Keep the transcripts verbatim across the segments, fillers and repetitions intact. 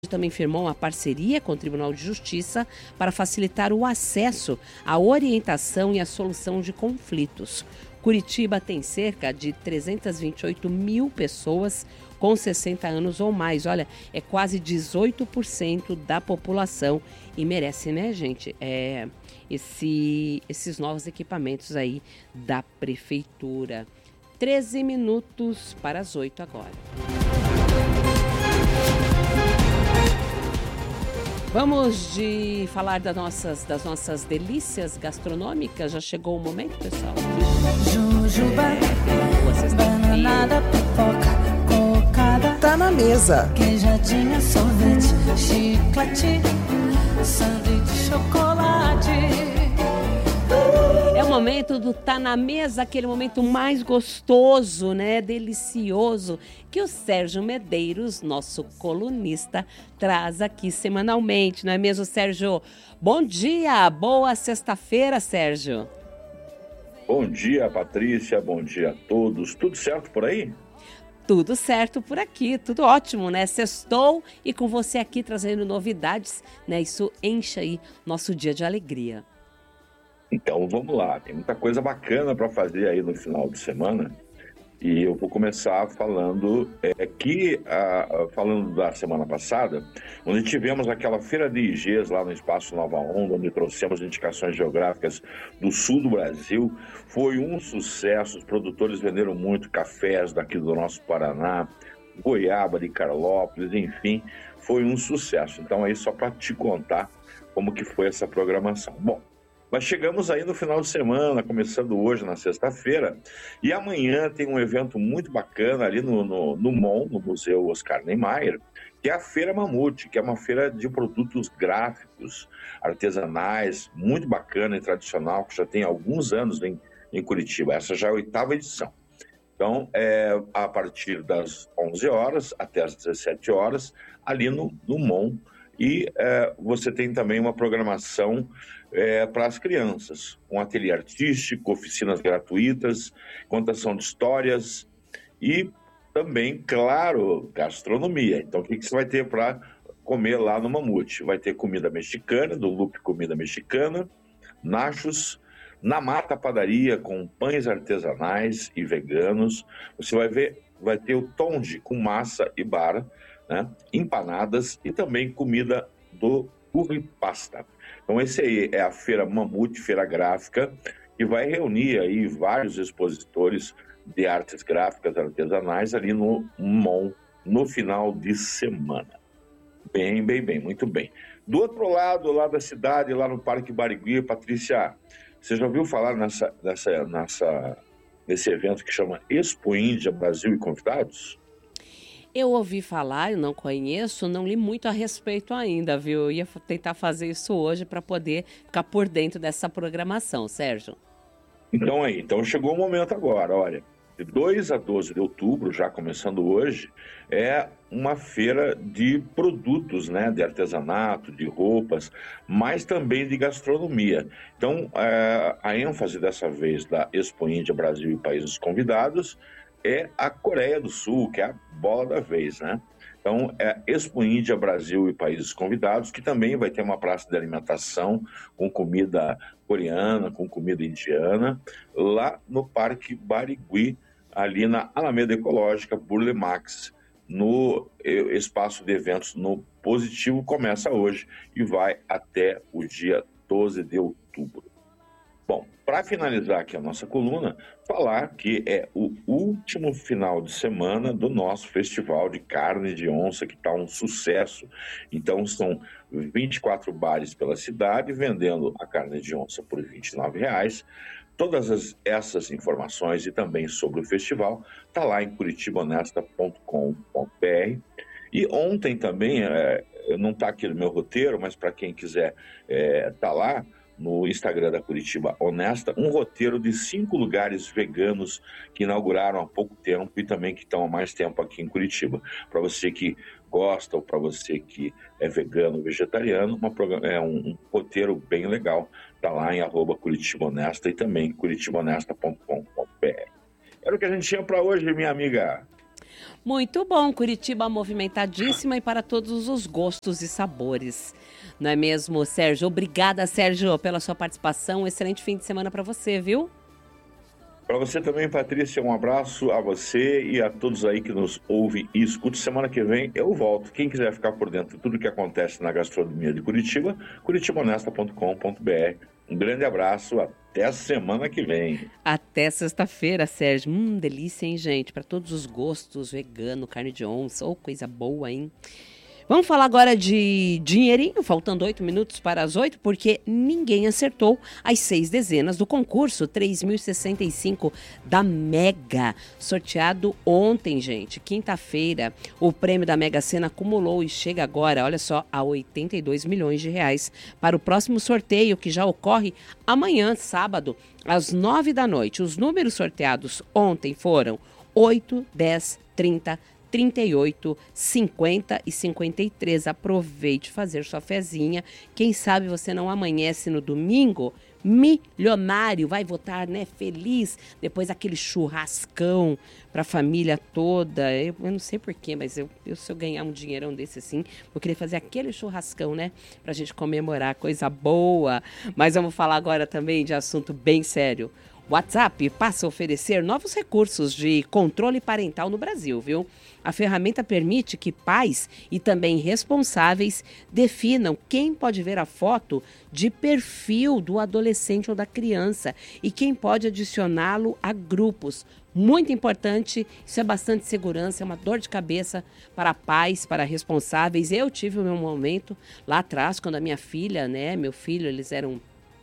também firmou uma parceria com o Tribunal de Justiça para facilitar o acesso à orientação e à solução de conflitos. Curitiba tem cerca de trezentas e vinte e oito mil pessoas com sessenta anos ou mais. Olha, é quase dezoito por cento da população e merece, né, gente, é, esse, esses novos equipamentos aí da Prefeitura. treze minutos para as oito agora. Vamos de falar das nossas, das nossas delícias gastronômicas. Já chegou o momento, pessoal? Jujuba, bananada, pipoca, cocada. Tá na mesa. Queijadinha, sorvete, chiclete, sanduíche de chocolate. É o momento do Tá na Mesa, aquele momento mais gostoso, né? Delicioso, que o Sérgio Medeiros, nosso colunista, traz aqui semanalmente, não é mesmo, Sérgio? Bom dia, boa sexta-feira, Sérgio. Bom dia, Patrícia, bom dia a todos. Tudo certo por aí? Tudo certo por aqui, tudo ótimo, né? Sextou e com você aqui trazendo novidades, né? Isso enche aí nosso dia de alegria. Então vamos lá, tem muita coisa bacana para fazer aí no final de semana e eu vou começar falando é, que, a, falando da semana passada, onde tivemos aquela feira de I Gs lá no Espaço Nova Onda, onde trouxemos indicações geográficas do sul do Brasil. Foi um sucesso, os produtores venderam muito cafés daqui do nosso Paraná, goiaba de Carlópolis, enfim, foi um sucesso. Então aí só para te contar como que foi essa programação. Bom, mas chegamos aí no final de semana, começando hoje, na sexta-feira, e amanhã tem um evento muito bacana ali no, no, no M O N, no Museu Oscar Niemeyer, que é a Feira Mamute, que é uma feira de produtos gráficos, artesanais, muito bacana e tradicional, que já tem alguns anos em, em Curitiba. Essa já é a oitava edição. Então, é a partir das onze horas até as dezessete horas, ali no, no M O N, e é, você tem também uma programação é, para as crianças, um ateliê artístico, oficinas gratuitas, contação de histórias e também, claro, gastronomia. Então, o que, que você vai ter para comer lá no Mamute? Vai ter comida mexicana, do Lupe Comida Mexicana, nachos, na Mata Padaria com pães artesanais e veganos. Você vai ver, vai ter o tonde com massa e bara, né? Empanadas e também comida do curry pasta. Então esse aí é a Feira Mamute, Feira Gráfica, que vai reunir aí vários expositores de artes gráficas artesanais ali no M O N, no final de semana. Bem, bem, bem, muito bem. Do outro lado, lá da cidade, lá no Parque Barigui, Patrícia, você já ouviu falar nessa, nessa, nessa, nesse evento que chama Expo Índia Brasil e Convidados? Eu ouvi falar, eu não conheço, não li muito a respeito ainda, viu? Eu ia tentar fazer isso hoje para poder ficar por dentro dessa programação, Sérgio. Então aí, então chegou o momento agora, olha, de dois a doze de outubro, já começando hoje, é uma feira de produtos, né, de artesanato, de roupas, mas também de gastronomia. Então, é, a ênfase dessa vez da Expo Índia Brasil e Países Convidados é a Coreia do Sul, que é a bola da vez, né? Então, é Expo Índia, Brasil e Países Convidados, que também vai ter uma praça de alimentação com comida coreana, com comida indiana, lá no Parque Barigui, ali na Alameda Ecológica, Burle Marx, no espaço de eventos no Positivo. Começa hoje e vai até o dia doze de outubro. Bom, para finalizar aqui a nossa coluna, falar que é o último final de semana do nosso Festival de Carne de Onça, que está um sucesso. Então, são vinte e quatro bares pela cidade vendendo a carne de onça por vinte e nove reais. Todas as, essas informações e também sobre o festival está lá em curitiba honesta ponto com ponto b r. E ontem também, é, não está aqui no meu roteiro, mas para quem quiser estar é, lá, no Instagram da Curitiba Honesta, um roteiro de cinco lugares veganos que inauguraram há pouco tempo e também que estão há mais tempo aqui em Curitiba. Para você que gosta ou para você que é vegano ou vegetariano, uma, é um, um roteiro bem legal. Está lá em arroba Curitiba Honesta e também curitiba honesta ponto com ponto b r. Era o que a gente tinha para hoje, minha amiga. Muito bom, Curitiba movimentadíssima e para todos os gostos e sabores. Não é mesmo, Sérgio? Obrigada, Sérgio, pela sua participação. Um excelente fim de semana para você, viu? Para você também, Patrícia, um abraço a você e a todos aí que nos ouvem e escutam. Semana que vem eu volto. Quem quiser ficar por dentro de tudo que acontece na gastronomia de Curitiba, curitiba honesta ponto com ponto b r. Um grande abraço, até a semana que vem. Até sexta-feira, Sérgio. Hum, delícia, hein, gente? Para todos os gostos, vegano, carne de onça, ou oh, coisa boa, hein? Vamos falar agora de dinheirinho, faltando oito minutos para as oito, porque ninguém acertou as seis dezenas do concurso três mil e sessenta e cinco da Mega, sorteado ontem, gente, quinta-feira. O prêmio da Mega Sena acumulou e chega agora, olha só, a oitenta e dois milhões de reais para o próximo sorteio, que já ocorre amanhã, sábado, às nove da noite. Os números sorteados ontem foram oito, dez, trinta, trinta e oito, cinquenta e cinquenta e três. Aproveite fazer sua fezinha. Quem sabe você não amanhece no domingo milionário, vai votar, né, feliz, depois aquele churrascão para a família toda. Eu, eu não sei porquê, mas eu, eu, se eu ganhar um dinheirão desse assim, eu queria fazer aquele churrascão, né, pra gente comemorar, coisa boa. Mas vamos falar agora também de assunto bem sério. O WhatsApp passa a oferecer novos recursos de controle parental no Brasil, viu? A ferramenta permite que pais e também responsáveis definam quem pode ver a foto de perfil do adolescente ou da criança e quem pode adicioná-lo a grupos. Muito importante, isso é bastante segurança, é uma dor de cabeça para pais, para responsáveis. Eu tive o meu momento lá atrás, quando a minha filha, né, meu filho, eles eram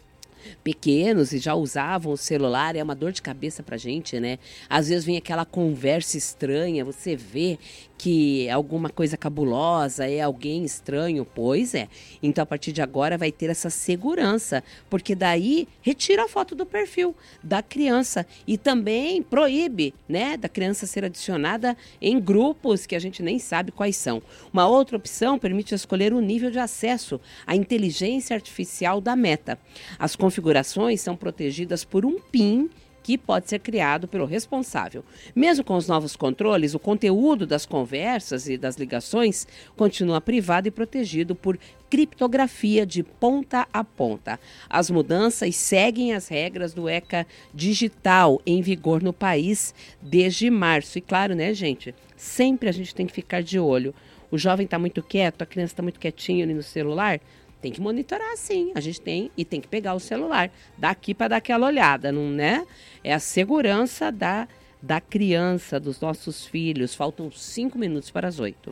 pequenos e já usavam o celular, é uma dor de cabeça pra gente, né? Às vezes vem aquela conversa estranha, você vê que é alguma coisa cabulosa, é alguém estranho, pois é. Então, a partir de agora, vai ter essa segurança, porque daí retira a foto do perfil da criança e também proíbe, né, da criança ser adicionada em grupos que a gente nem sabe quais são. Uma outra opção permite escolher o nível de acesso à inteligência artificial da Meta. As configurações são protegidas por um PIN que pode ser criado pelo responsável. Mesmo com os novos controles, o conteúdo das conversas e das ligações continua privado e protegido por criptografia de ponta a ponta. As mudanças seguem as regras do ECA digital em vigor no país desde março. E claro, né, gente? Sempre a gente tem que ficar de olho. O jovem está muito quieto, a criança está muito quietinha ali no celular. Tem que monitorar, sim. A gente tem e tem que pegar o celular daqui para dar aquela olhada, não né? É a segurança da, da criança, dos nossos filhos. Faltam cinco minutos para as oito.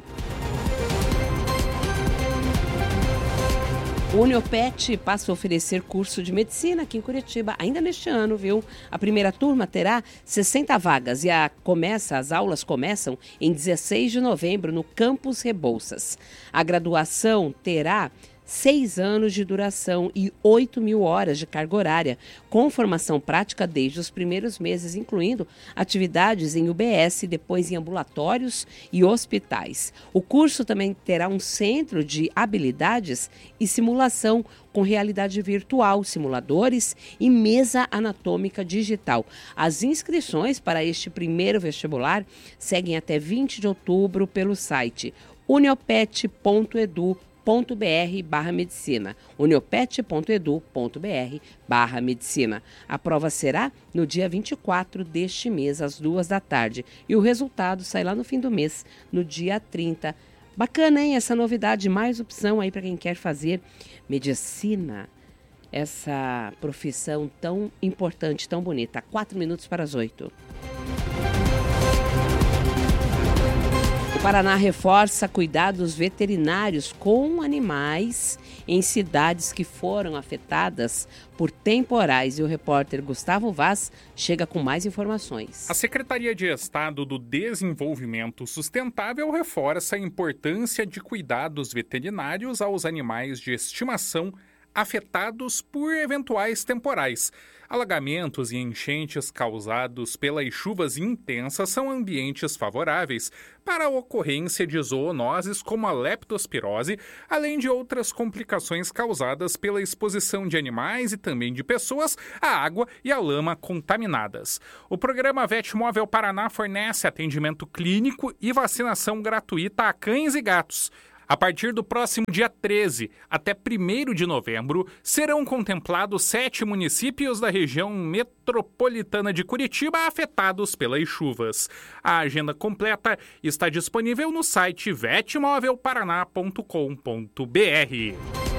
O Uniopet passa a oferecer curso de medicina aqui em Curitiba, ainda neste ano, viu? A primeira turma terá sessenta vagas e a começa, as aulas começam em dezesseis de novembro no Campus Rebouças. A graduação terá seis anos de duração e oito mil horas de carga horária, com formação prática desde os primeiros meses, incluindo atividades em U B S, depois em ambulatórios e hospitais. O curso também terá um centro de habilidades e simulação com realidade virtual, simuladores e mesa anatômica digital. As inscrições para este primeiro vestibular seguem até vinte de outubro pelo site uniopet ponto edu ponto br barra medicina, uniopet ponto edu ponto br barra medicina. A prova será no dia vinte e quatro deste mês, às duas da tarde, e o resultado sai lá no fim do mês, no dia trinta. Bacana, hein? Essa novidade, mais opção aí para quem quer fazer medicina, essa profissão tão importante, tão bonita. Quatro minutos para as oito. O Paraná reforça cuidados veterinários com animais em cidades que foram afetadas por temporais. E o repórter Gustavo Vaz chega com mais informações. A Secretaria de Estado do Desenvolvimento Sustentável reforça a importância de cuidados veterinários aos animais de estimação afetados por eventuais temporais. Alagamentos e enchentes causados pelas chuvas intensas são ambientes favoráveis para a ocorrência de zoonoses como a leptospirose, além de outras complicações causadas pela exposição de animais e também de pessoas à água e à lama contaminadas. O programa Vetmóvel Paraná fornece atendimento clínico e vacinação gratuita a cães e gatos. A partir do próximo dia treze até primeiro de novembro, serão contemplados sete municípios da região metropolitana de Curitiba afetados pelas chuvas. A agenda completa está disponível no site vetmovel paraná ponto com ponto b r.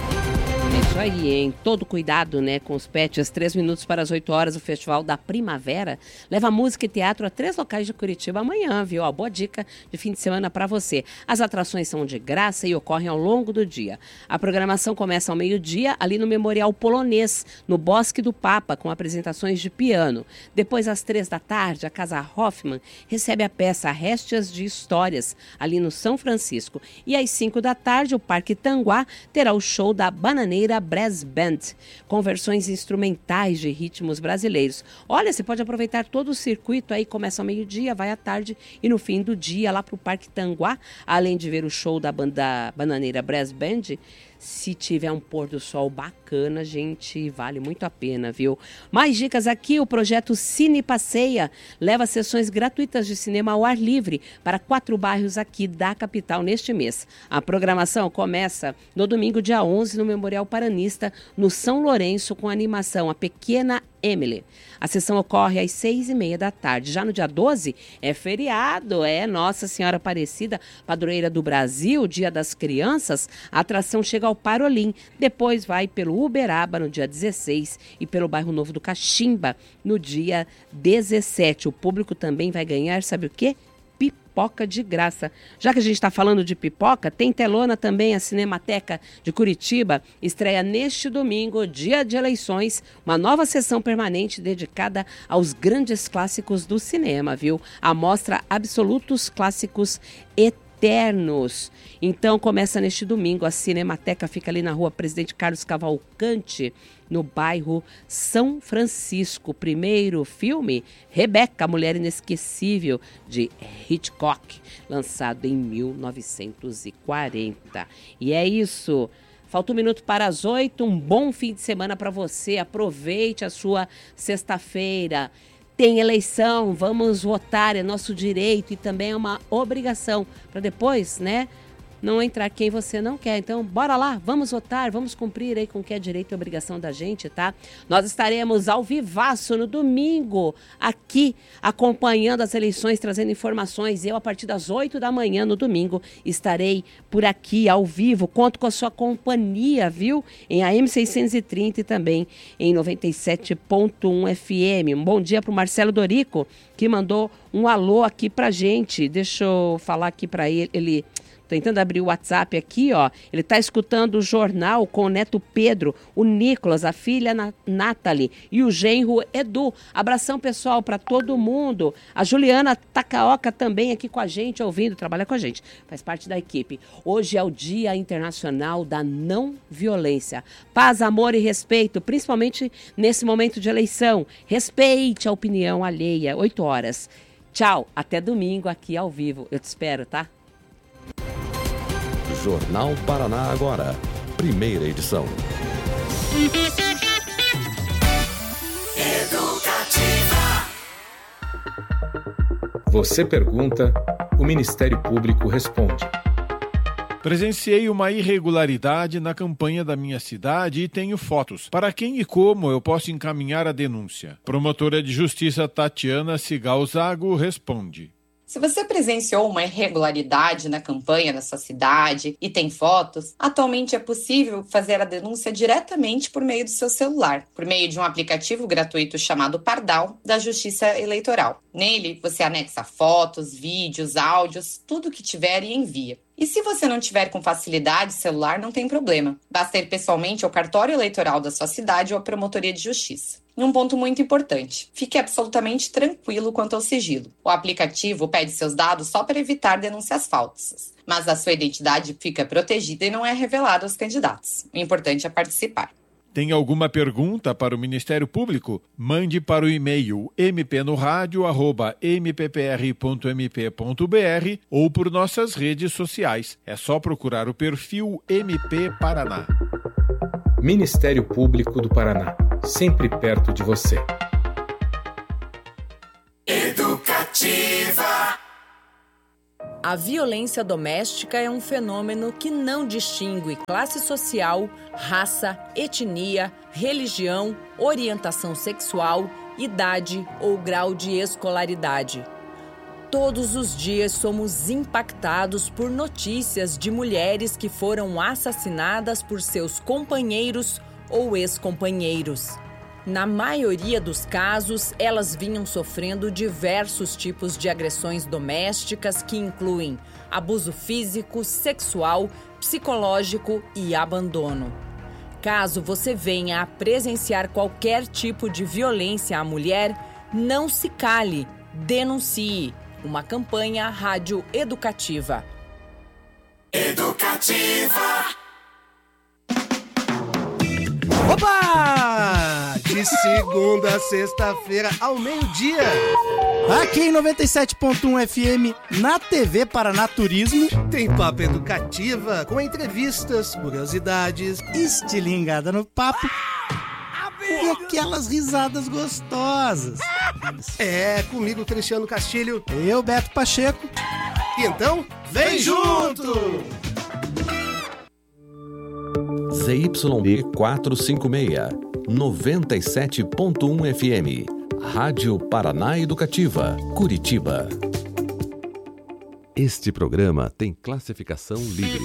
É isso aí, hein? Todo cuidado, né, com os pets. Três minutos para as oito horas, o Festival da Primavera leva música e teatro a três locais de Curitiba amanhã, viu? Ó, boa dica de fim de semana para você. As atrações são de graça e ocorrem ao longo do dia. A programação começa ao meio-dia, ali no Memorial Polonês, no Bosque do Papa, com apresentações de piano. Depois, às três da tarde, a Casa Hoffman recebe a peça Réstias de Histórias, ali no São Francisco. E às cinco da tarde, o Parque Tanguá terá o show da Bananeira Brass Band, com versões instrumentais de ritmos brasileiros. Olha, você pode aproveitar todo o circuito aí, começa ao meio-dia, vai à tarde e no fim do dia lá para o Parque Tanguá, além de ver o show da banda Bananeira Brass Band. Se tiver um pôr do sol bacana, gente, vale muito a pena, viu? Mais dicas aqui, o projeto Cine Passeia leva sessões gratuitas de cinema ao ar livre para quatro bairros aqui da capital neste mês. A programação começa no domingo, dia onze, no Memorial Paranista, no São Lourenço, com a animação A Pequena Emily. A sessão ocorre às seis e meia da tarde. Já no dia doze, é feriado, é Nossa Senhora Aparecida, padroeira do Brasil, Dia das Crianças. A atração chega ao Parolim, depois vai pelo Uberaba no dia dezesseis e pelo bairro Novo do Caximba no dia dezessete. O público também vai ganhar, sabe o quê? Pipoca de graça. Já que a gente está falando de pipoca, tem telona também. A Cinemateca de Curitiba estreia neste domingo, dia de eleições, uma nova sessão permanente dedicada aos grandes clássicos do cinema, viu? A mostra Absolutos Clássicos Eternos. Então começa neste domingo. A Cinemateca fica ali na rua Presidente Carlos Cavalcante, no bairro São Francisco. Primeiro filme, Rebeca, a Mulher Inesquecível, de Hitchcock, lançado em mil novecentos e quarenta. E é isso. Falta um minuto para as oito. Um bom fim de semana para você. Aproveite a sua sexta-feira. Tem eleição, vamos votar, é nosso direito e também é uma obrigação para depois, né, não entrar quem você não quer. Então, bora lá, vamos votar, vamos cumprir aí com o que é direito e obrigação da gente, tá? Nós estaremos ao vivaço no domingo, aqui, acompanhando as eleições, trazendo informações. Eu, a partir das oito da manhã, no domingo, estarei por aqui, ao vivo. Conto com a sua companhia, viu? Em A M seiscentos e trinta e também em noventa e sete ponto um F M. Um bom dia para o Marcelo Dorico, que mandou um alô aqui pra gente. Deixa eu falar aqui para ele, ele... Tentando abrir o WhatsApp aqui, ó. Ele está escutando o jornal com o neto Pedro, o Nicolas, a filha Na- Nathalie e o genro Edu. Abração, pessoal, para todo mundo. A Juliana Takaoka também aqui com a gente, ouvindo, trabalha com a gente, faz parte da equipe. Hoje é o Dia Internacional da Não Violência. Paz, amor e respeito, principalmente nesse momento de eleição. Respeite a opinião alheia. oito horas. Tchau, até domingo aqui ao vivo. Eu te espero, tá? Jornal Paraná Agora, primeira edição. Educativa. Você pergunta, o Ministério Público responde. Presenciei uma irregularidade na campanha da minha cidade e tenho fotos. Para quem e como eu posso encaminhar a denúncia? Promotora de Justiça Tatiana Cigal Zago responde. Se você presenciou uma irregularidade na campanha da sua cidade e tem fotos, atualmente é possível fazer a denúncia diretamente por meio do seu celular, por meio de um aplicativo gratuito chamado Pardal, da Justiça Eleitoral. Nele, você anexa fotos, vídeos, áudios, tudo que tiver e envia. E se você não tiver com facilidade celular, não tem problema. Basta ir pessoalmente ao cartório eleitoral da sua cidade ou à promotoria de justiça. E um ponto muito importante, fique absolutamente tranquilo quanto ao sigilo. O aplicativo pede seus dados só para evitar denúncias falsas, mas a sua identidade fica protegida e não é revelada aos candidatos. O importante é participar. Tem alguma pergunta para o Ministério Público? Mande para o e-mail m p no rádio arroba m p p r ponto m p ponto b r ou por nossas redes sociais. É só procurar o perfil M P Paraná. Ministério Público do Paraná, sempre perto de você. Educativa. A violência doméstica é um fenômeno que não distingue classe social, raça, etnia, religião, orientação sexual, idade ou grau de escolaridade. Todos os dias somos impactados por notícias de mulheres que foram assassinadas por seus companheiros ou ex-companheiros. Na maioria dos casos, elas vinham sofrendo diversos tipos de agressões domésticas que incluem abuso físico, sexual, psicológico e abandono. Caso você venha a presenciar qualquer tipo de violência à mulher, não se cale, denuncie. Uma campanha rádio educativa. Educativa. Opa! De segunda a sexta-feira ao meio-dia. Aqui em noventa e sete ponto um F M, na T V Paraná Turismo, tem papo educativa com entrevistas, curiosidades, estilingada no papo e aquelas risadas gostosas. É, comigo, Cristiano Castilho. Eu, Beto Pacheco. E então, vem junto! Z Y B quatrocentos e cinquenta e seis, noventa e sete ponto um F M. Rádio Paraná Educativa, Curitiba. Este programa tem classificação livre.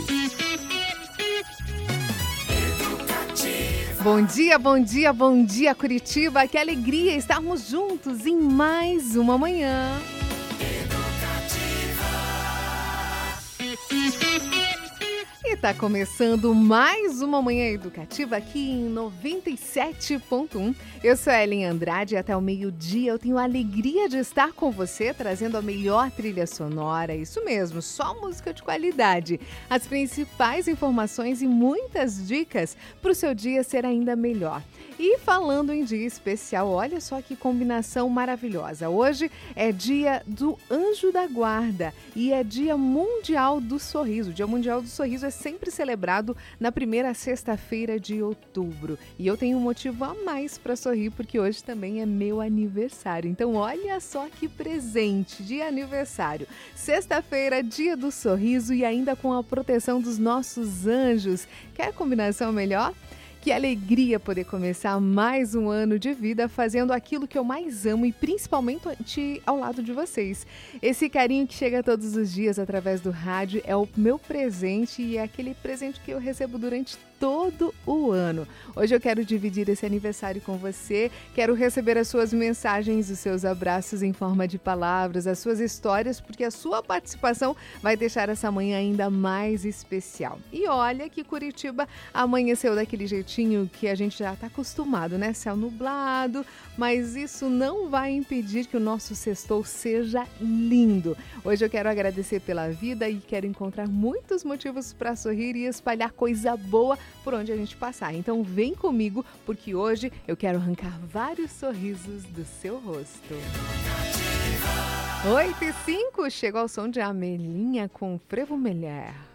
Bom dia, bom dia, bom dia, Curitiba. Que alegria estarmos juntos em mais uma manhã. E tá começando mais uma manhã educativa aqui em noventa e sete ponto um. Eu sou a Ellen Andrade e até o meio-dia eu tenho a alegria de estar com você trazendo a melhor trilha sonora, isso mesmo, só música de qualidade, as principais informações e muitas dicas para o seu dia ser ainda melhor. E falando em dia especial, olha só que combinação maravilhosa. Hoje é dia do Anjo da Guarda e é dia mundial do sorriso. O Dia Mundial do Sorriso é sempre celebrado na primeira sexta-feira de outubro. E eu tenho um motivo a mais para sorrir, porque hoje também é meu aniversário. Então olha só que presente de aniversário. Sexta-feira, dia do sorriso e ainda com a proteção dos nossos anjos. Quer combinação melhor? Que alegria poder começar mais um ano de vida fazendo aquilo que eu mais amo e principalmente ao lado de vocês. Esse carinho que chega todos os dias através do rádio é o meu presente e é aquele presente que eu recebo durante todo o ano. Hoje eu quero dividir esse aniversário com você, quero receber as suas mensagens, os seus abraços em forma de palavras, as suas histórias, porque a sua participação vai deixar essa manhã ainda mais especial. E olha que Curitiba amanheceu daquele jeitinho que a gente já está acostumado, né? Céu nublado, mas isso não vai impedir que o nosso sextou seja lindo. Hoje eu quero agradecer pela vida e quero encontrar muitos motivos para sorrir e espalhar coisa boa por onde a gente passar. Então vem comigo, porque hoje eu quero arrancar vários sorrisos do seu rosto. oito e cinco, chegou ao som de Amelinha com Frevo Mulher.